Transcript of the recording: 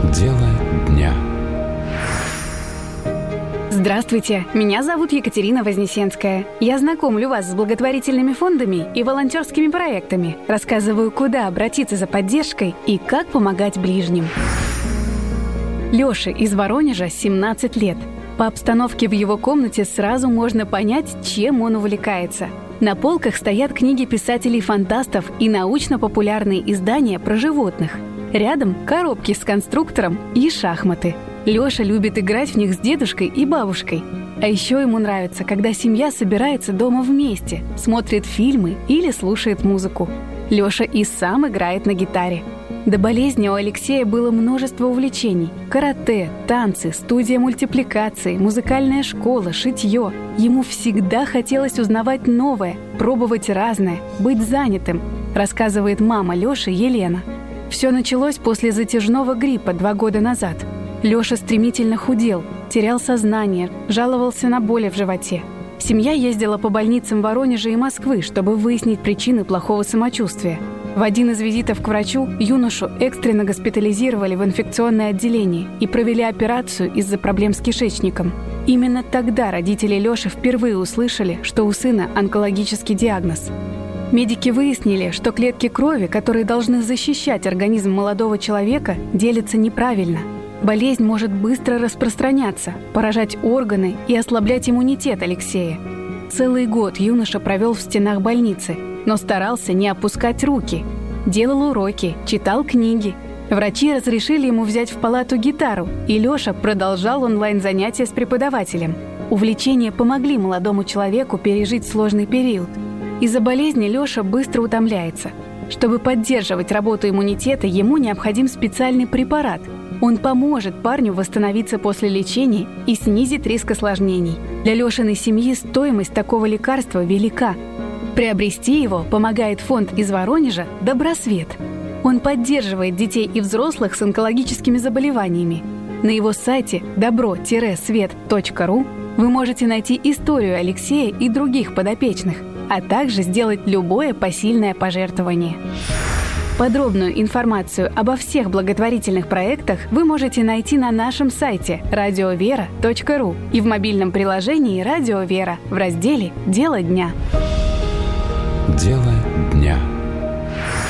Дело дня. Здравствуйте, меня зовут Екатерина Вознесенская. Я знакомлю вас с благотворительными фондами и волонтерскими проектами, рассказываю, куда обратиться за поддержкой и как помогать ближним. Лёше из Воронежа 17 лет. По обстановке в его комнате сразу можно понять, чем он увлекается. На полках стоят книги писателей-фантастов и научно-популярные издания про животных. Рядом коробки с конструктором и шахматы. Лёша любит играть в них с дедушкой и бабушкой. А еще ему нравится, когда семья собирается дома вместе, смотрит фильмы или слушает музыку. Лёша и сам играет на гитаре. До болезни у Алексея было множество увлечений. Карате, танцы, студия мультипликации, музыкальная школа, шитье. Ему всегда хотелось узнавать новое, пробовать разное, быть занятым, рассказывает мама Лёши Елена. Все началось после затяжного гриппа 2 года назад. Лёша стремительно худел, терял сознание, жаловался на боли в животе. Семья ездила по больницам Воронежа и Москвы, чтобы выяснить причины плохого самочувствия. В один из визитов к врачу юношу экстренно госпитализировали в инфекционное отделение и провели операцию из-за проблем с кишечником. Именно тогда родители Лёши впервые услышали, что у сына онкологический диагноз. Медики выяснили, что клетки крови, которые должны защищать организм молодого человека, делятся неправильно. Болезнь может быстро распространяться, поражать органы и ослаблять иммунитет Алексея. Целый год юноша провел в стенах больницы, но старался не опускать руки. Делал уроки, читал книги. Врачи разрешили ему взять в палату гитару, и Лёша продолжал онлайн-занятия с преподавателем. Увлечения помогли молодому человеку пережить сложный период. Из-за болезни Лёша быстро утомляется. Чтобы поддерживать работу иммунитета, ему необходим специальный препарат. Он поможет парню восстановиться после лечения и снизит риск осложнений. Для Лёшиной семьи стоимость такого лекарства велика. Приобрести его помогает фонд из Воронежа «Добросвет». Он поддерживает детей и взрослых с онкологическими заболеваниями. На его сайте добро-свет.ру вы можете найти историю Алексея и других подопечных, а также сделать любое посильное пожертвование. Подробную информацию обо всех благотворительных проектах вы можете найти на нашем сайте radiovera.ru и в мобильном приложении «Радио Вера» в разделе «Дело дня». Дело